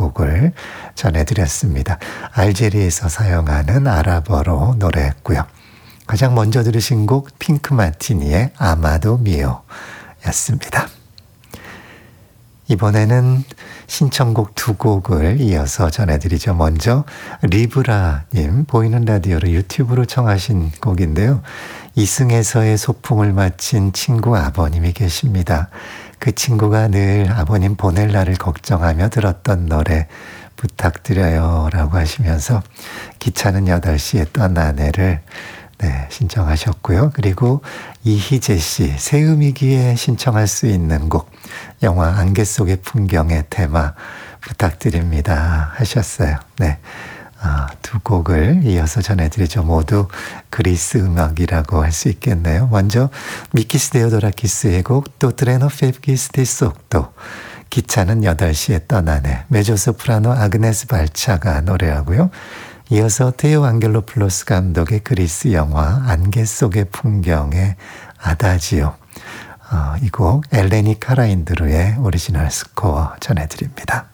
곡을 전해드렸습니다. 알제리에서 사용하는 아랍어로 노래했고요. 가장 먼저 들으신 곡 핑크 마티니의 아마도 미오 였습니다. 이번에는 신청곡 두 곡을 이어서 전해드리죠. 먼저 리브라님 보이는 라디오로 유튜브로 청하신 곡인데요. 이승에서의 소풍을 마친 친구 아버님이 계십니다. 그 친구가 늘 아버님 보낼 날을 걱정하며 들었던 노래 부탁드려요 라고 하시면서 기차는 8시에 떤 아내를 신청하셨고요. 그리고 이희재 씨 새음이기에 신청할 수 있는 곡 영화 안개 속의 풍경의 테마 부탁드립니다 하셨어요. 두 곡을 이어서 전해드리죠. 모두 그리스 음악이라고 할 수 있겠네요. 먼저 미키스 데오도라키스의 곡 또 트레노 페브기스 디 속도 기차는 8시에 떠나네 메조소프라노 아그네스 발차가 노래하고요. 이어서 테오 앙겔로플로스 감독의 그리스 영화 안개 속의 풍경의 아다지오 이 곡 엘레니 카라인드루의 오리지널 스코어 전해드립니다.